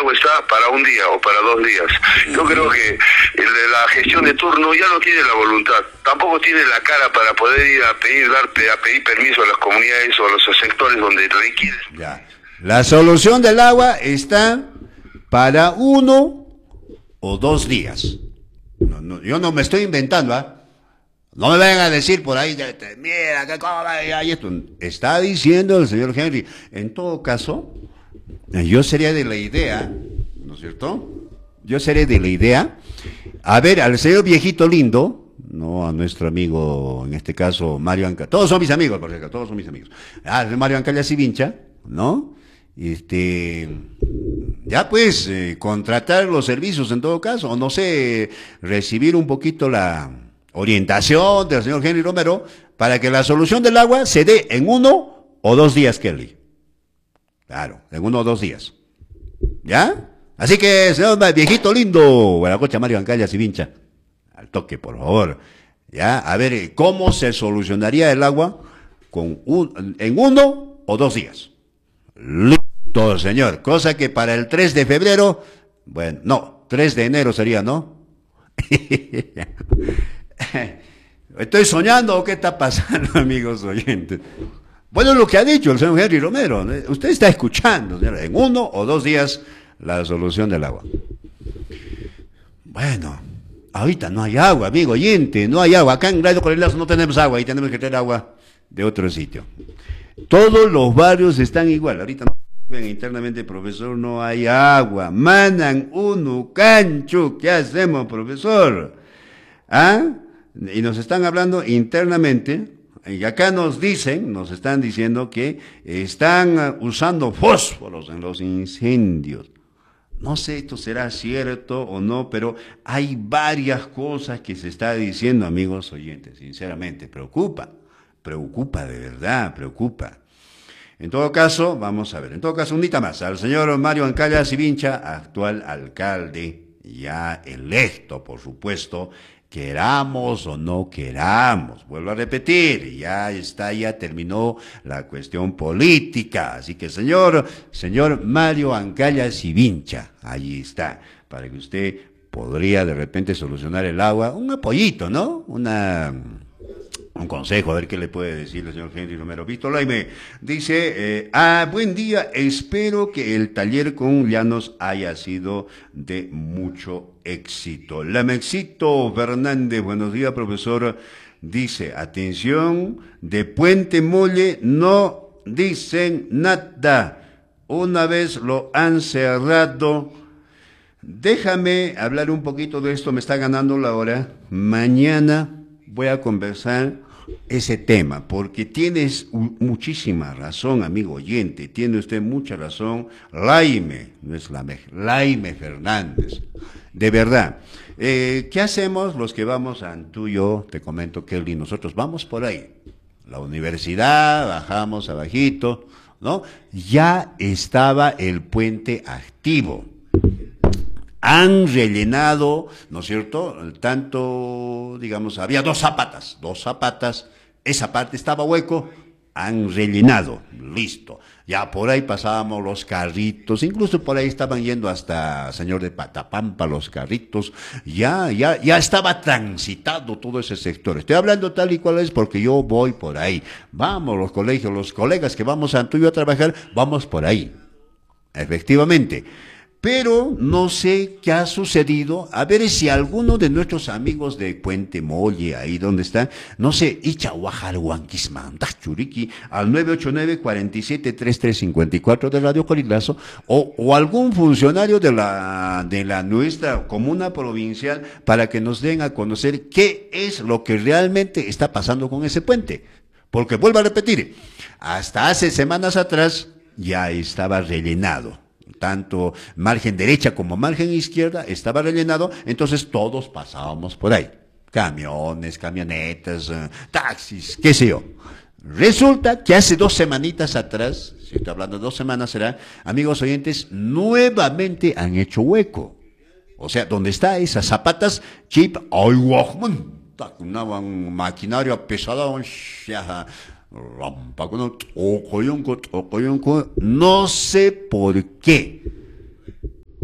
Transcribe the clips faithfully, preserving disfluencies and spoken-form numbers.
agua está para un día o para dos días. Yo creo que el de la gestión de turno ya no tiene la voluntad, tampoco tiene la cara para poder ir a pedir, dar, a pedir permiso a las comunidades o a los sectores donde requieren. Ya. La solución del agua está para uno o dos días. No, no, yo no me estoy inventando, ¿ah? ¿eh? No me vengan a decir por ahí, mira, que cobra y esto. Está diciendo el señor Henry. En todo caso, yo sería de la idea, ¿no es cierto? Yo sería de la idea, a ver, al señor viejito lindo, no a nuestro amigo, en este caso, Mario Ancaya, todos son mis amigos, por cierto, todos son mis amigos. Ah, Mario Ancaya Sivincha, ¿no? Este, ya pues, eh, contratar los servicios en todo caso, o no sé, recibir un poquito la orientación del señor Henry Romero para que la solución del agua se dé en uno o dos días, Kelly. Claro, en uno o dos días. ¿Ya? Así que, señor viejito lindo, Guaracocha Mario Ancaya Sivincha, al toque, por favor. ¿Ya? A ver, ¿cómo se solucionaría el agua con un, en uno o dos días? Listo, señor. Cosa que para el tres de febrero, bueno, no, tres de enero sería, ¿no? ¿Estoy soñando o qué está pasando, amigos oyentes? Bueno, lo que ha dicho el señor Henry Romero, ¿no? Usted está escuchando, señor, en uno o dos días la solución del agua. Bueno, ahorita no hay agua, amigo oyente, no hay agua. Acá en Radio Corrilazo no tenemos agua y tenemos que tener agua de otro sitio. Todos los barrios están igual. Ahorita no ven internamente, profesor, no hay agua. Mandan uno cancho. ¿Qué hacemos, profesor? ¿Ah? Y nos están hablando internamente, y acá nos dicen, nos están diciendo que están usando fósforos en los incendios. No sé esto será cierto o no, pero hay varias cosas que se está diciendo, amigos oyentes, sinceramente, preocupa, preocupa de verdad, preocupa. En todo caso, vamos a ver, en todo caso, un día más, al señor Mario Ancaya Sivincha, actual alcalde, ya electo, por supuesto, queramos o no queramos, vuelvo a repetir, ya está, ya terminó la cuestión política, así que señor, señor Mario Ancaya Sivincha, ahí está, para que usted podría de repente solucionar el agua, un apoyito, ¿no? Una... Un consejo, a ver qué le puede decir el señor Henry Romero. Víctor Laime dice, eh, ah, buen día, espero que el taller con Llanos haya sido de mucho éxito. Lamexito Fernández, buenos días, profesor. Dice, atención, de Puente Molle no dicen nada. Una vez lo han cerrado. Déjame hablar un poquito de esto, me está ganando la hora. Mañana voy a conversar ese tema, porque tienes muchísima razón, amigo oyente, tiene usted mucha razón, Laime, no es Laime, Laime Fernández, de verdad. Eh, ¿Qué hacemos los que vamos a Antuyo? Te comento, Kelly, nosotros vamos por ahí, la universidad, bajamos abajito, ¿no? Ya estaba el puente activo. Han rellenado, ¿no es cierto? Tanto, digamos, había dos zapatas, dos zapatas, esa parte estaba hueco, han rellenado, listo. Ya por ahí pasábamos los carritos, incluso por ahí estaban yendo hasta Señor de Patapampa los carritos, ya, ya, ya estaba transitado todo ese sector. Estoy hablando tal y cual es porque yo voy por ahí. Vamos, los colegios, los colegas que vamos a Antuyo a trabajar, vamos por ahí. Efectivamente. Pero no sé qué ha sucedido, a ver si alguno de nuestros amigos de Puente Molle, ahí donde está, no sé, Churiqui, al nueve ocho nueve, cuatro siete, tres tres cinco cuatro de Radio Corilazo, o, o algún funcionario de la, de la nuestra comuna provincial, para que nos den a conocer qué es lo que realmente está pasando con ese puente. Porque vuelvo a repetir, hasta hace semanas atrás ya estaba rellenado. Tanto margen derecha como margen izquierda estaba rellenado, entonces todos pasábamos por ahí. Camiones, camionetas, eh, taxis, qué sé yo. Resulta que hace dos semanitas atrás, si estoy hablando de dos semanas será, amigos oyentes, nuevamente han hecho hueco. O sea, donde está esas zapatas, chip, ay, una maquinaria pesada, no sé por qué,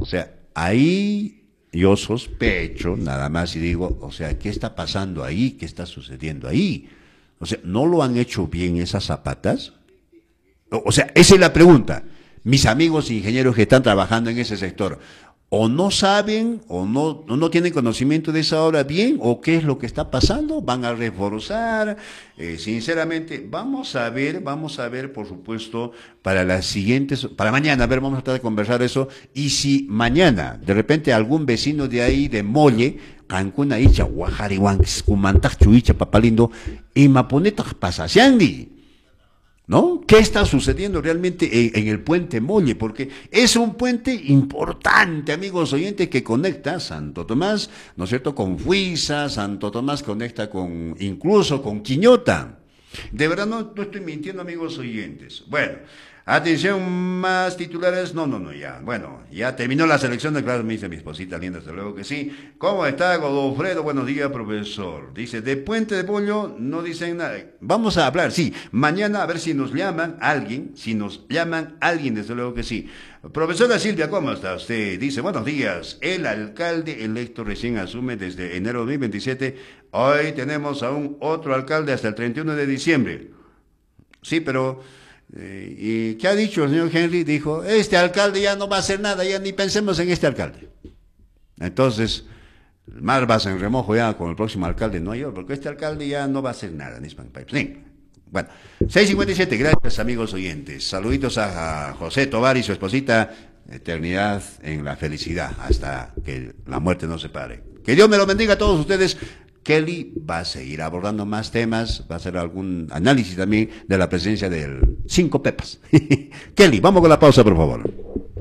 sea, ahí yo sospecho nada más y digo, o sea, ¿qué está pasando ahí? ¿Qué está sucediendo ahí? O sea, ¿no lo han hecho bien esas zapatas? O, o sea, esa es la pregunta. Mis amigos ingenieros que están trabajando en ese sector, o no saben, o no, o no tienen conocimiento de esa obra bien, o qué es lo que está pasando, van a reforzar, eh, sinceramente, vamos a ver, vamos a ver, por supuesto, para las siguientes, para mañana, a ver, vamos a tratar de conversar eso, y si mañana, de repente, algún vecino de ahí, de Molle, Cancún, Aicha, Guajarihuan, Cumantac, Chuicha, Papalindo, y Maponeta, Pasasiandi, ¿no? ¿Qué está sucediendo realmente en, en el puente Molle? Porque es un puente importante, amigos oyentes, que conecta Santo Tomás, ¿no es cierto?, con Fuiza, Santo Tomás conecta con, incluso con Quiñota. De verdad no, no estoy mintiendo, amigos oyentes. Bueno, atención, más titulares. No, no, no, ya. Bueno, ya terminó la selección de clases, me dice mi esposita linda, desde luego que sí. ¿Cómo está, Godofredo? Buenos días, profesor. Dice, de Puente de Pollo no dicen nada. Vamos a hablar, sí. Mañana a ver si nos llaman alguien, si nos llaman alguien, desde luego que sí. Profesora Silvia, ¿cómo está usted? Dice, buenos días. El alcalde electo recién asume desde enero de dos mil veintisiete. Hoy tenemos aún otro alcalde hasta el treinta y uno de diciembre. Sí, pero... Eh, ¿y qué ha dicho el señor Henry? Dijo, este alcalde ya no va a hacer nada, ya ni pensemos en este alcalde. Entonces, más vas en remojo ya con el próximo alcalde de Nueva York, porque este alcalde ya no va a hacer nada. Sí. Bueno, seis cincuenta y siete, gracias amigos oyentes. Saluditos a, a José Tovar y su esposita, eternidad en la felicidad, hasta que la muerte nos separe. Que Dios me lo bendiga a todos ustedes. Kelly va a seguir abordando más temas, va a hacer algún análisis también de la presencia del Cinco Pepas. Kelly, vamos con la pausa, por favor.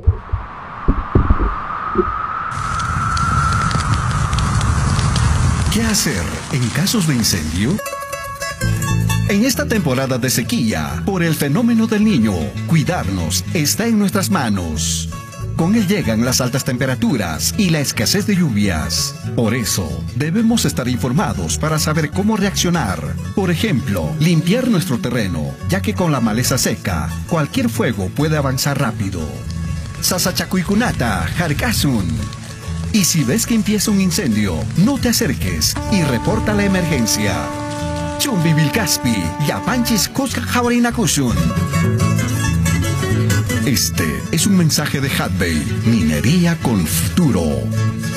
¿Qué hacer en casos de incendio? En esta temporada de sequía, por el fenómeno del Niño, cuidarnos está en nuestras manos. Con él llegan las altas temperaturas y la escasez de lluvias. Por eso, debemos estar informados para saber cómo reaccionar. Por ejemplo, limpiar nuestro terreno, ya que con la maleza seca, cualquier fuego puede avanzar rápido. Sasachacuicunata, Jarkasun. Y si ves que empieza un incendio, no te acerques y reporta la emergencia. Chumbi Vilcaspi, Yapanchis Kuska Javarinakusun. Este es un mensaje de Hadbey, Minería con Futuro.